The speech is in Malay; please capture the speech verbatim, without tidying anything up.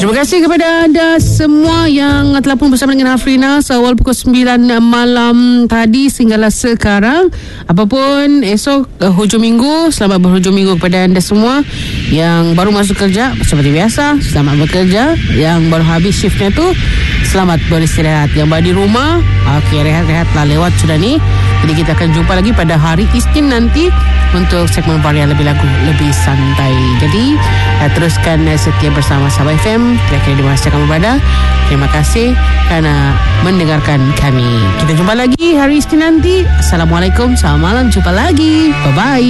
Terima kasih kepada anda semua yang telah pun bersama dengan Hafrina seawal pukul sembilan malam tadi sehinggalah sekarang. Apapun esok uh, hujung minggu, selamat berhujung minggu kepada anda semua. Yang baru masuk kerja seperti biasa, selamat bekerja. Yang baru habis shiftnya tu, selamat beristirahat. Yang baru di rumah, okey, rehat-rehatlah, lewat sudah ni. Jadi kita akan jumpa lagi pada hari Isnin nanti untuk segmen varian lebih lagu, lebih santai. Jadi uh, teruskan uh, setia bersama Sabah F M. Kira-kira di masa kamu berada. Terima kasih kerana mendengarkan kami. Kita jumpa lagi hari Isnin nanti. Assalamualaikum, selamat malam, jumpa lagi. Bye-bye.